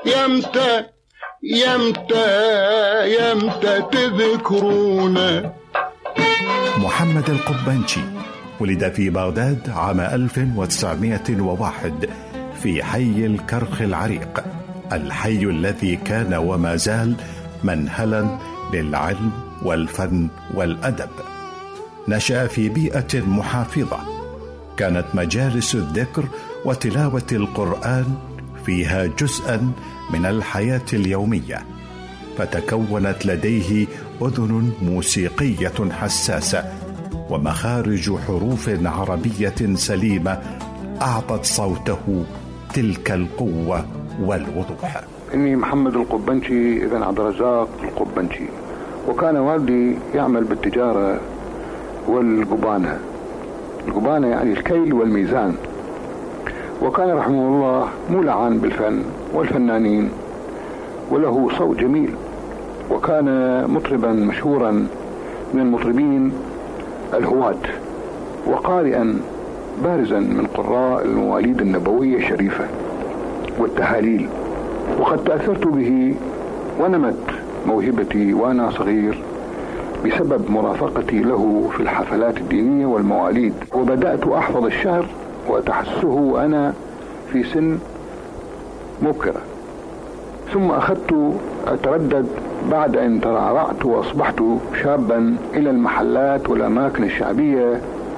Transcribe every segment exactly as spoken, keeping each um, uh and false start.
يمتى يمتى يمتى تذكرونا. محمد القبنشي ولد في بغداد عام ألف وتسعمائة وواحد في حي الكرخ العريق، الحي الذي كان وما زال منهلا للعلم والفن والأدب. نشأ في بيئة محافظة كانت مجالس الذكر وتلاوة القرآن فيها جزءا من الحياة اليومية، فتكونت لديه أذن موسيقية حساسة ومخارج حروف عربية سليمة أعطت صوته تلك القوة والوضوح. إني محمد القبنشي ابن عبد الرزاق القبنشي، وكان والدي يعمل بالتجارة والقبانة. القبانة يعني الكيل والميزان. وكان رحمه الله مولعا بالفن والفنانين، وله صوت جميل، وكان مطربا مشهورا من المطربين الهواة، وقارئا بارزا من قراء المواليد النبوية الشريفة والتهاليل. وقد تأثرت به ونمت موهبتي وأنا صغير بسبب مرافقتي له في الحفلات الدينية والمواليد، وبدأت أحفظ الشعر وأتحسه وأنا في سن مبكرة. ثم أخذت أتردد بعد أن ترعرعت وأصبحت شابا إلى المحلات والأماكن الشعبية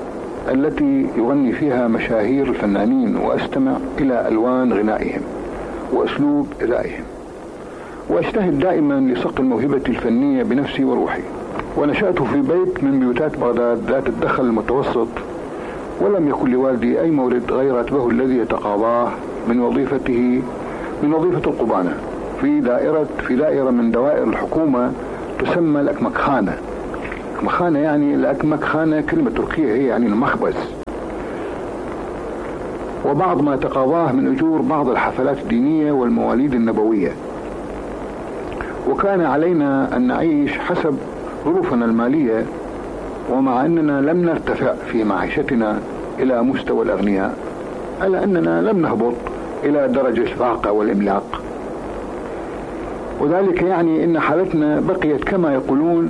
التي يغني فيها مشاهير الفنانين، وأستمع إلى ألوان غنائهم وأسلوب أدائهم، وأجتهد دائما لصقل موهبتي الفنية بنفسي وروحي. ونشأت في بيت من بيوتات بغداد ذات الدخل المتوسط، ولم يكن لوالدي أي مورد غير راتبه الذي يتقاضاه من وظيفته من وظيفة القبانة في دائرة في دائرة من دوائر الحكومة تسمى الأكمكخانة. الأكمكخانة يعني الأكمكخانة كلمة تركية، هي يعني المخبز. وبعض ما تقاضاه من أجور بعض الحفلات الدينية والمواليد النبوية. وكان علينا أن نعيش حسب ظروفنا المالية، ومع أننا لم نرتفع في معيشتنا إلى مستوى الأغنياء، ألا أننا لم نهبط إلى درجة الفاقة والإملاق. وذلك يعني أن حالتنا بقيت كما يقولون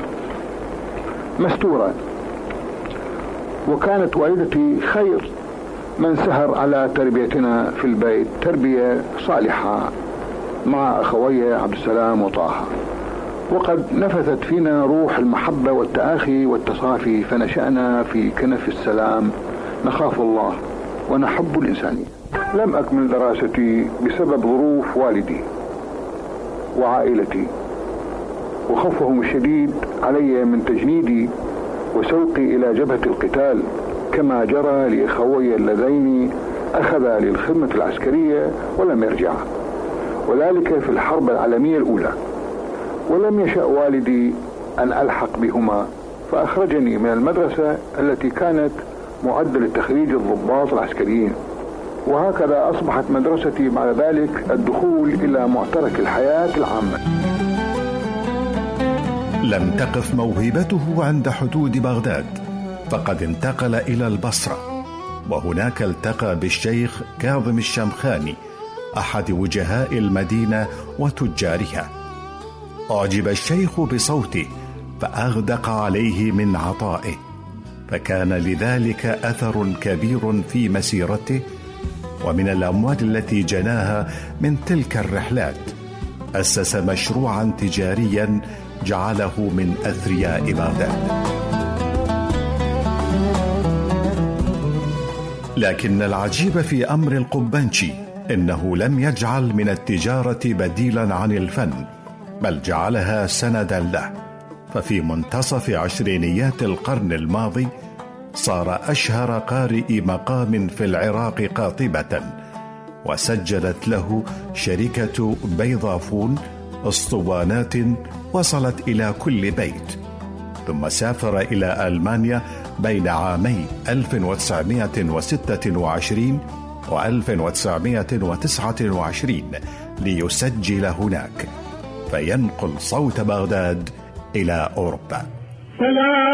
مستورة. وكانت والدتي خير من سهر على تربيتنا في البيت، تربية صالحة مع أخوي عبد السلام وطه، وقد نفثت فينا روح المحبة والتآخي والتصافي، فنشأنا في كنف السلام، نخاف الله ونحب الإنسانية. لم أكمل دراستي بسبب ظروف والدي وعائلتي وخوفهم الشديد علي من تجنيدي وسوقي إلى جبهة القتال، كما جرى لأخوي اللذين أخذا للخدمة العسكرية ولم يرجعا، وذلك في الحرب العالمية الأولى. ولم يشأ والدي أن ألحق بهما، فأخرجني من المدرسة التي كانت معدة لتخريج الضباط العسكريين. وهكذا أصبحت مدرستي بعد ذلك الدخول إلى معترك الحياة العامة. لم تقف موهبته عند حدود بغداد، فقد انتقل إلى البصرة، وهناك التقى بالشيخ كاظم الشمخاني أحد وجهاء المدينة وتجارها. أعجب الشيخ بصوته فأغدق عليه من عطائه، فكان لذلك أثر كبير في مسيرته. ومن الأموال التي جناها من تلك الرحلات أسس مشروعا تجاريا جعله من أثرياء بغداد. لكن العجيب في أمر القبنشي إنه لم يجعل من التجارة بديلا عن الفن، بل جعلها سندا له. ففي منتصف عشرينيات القرن الماضي صار أشهر قارئ مقام في العراق قاطبة، وسجلت له شركة بيضافون اسطوانات وصلت إلى كل بيت. ثم سافر إلى ألمانيا بين عامي ألف وتسعمائة وستة وعشرين و ألف وتسعمائة وتسعة وعشرين ليسجل هناك، فينقل صوت بغداد إلى أوروبا.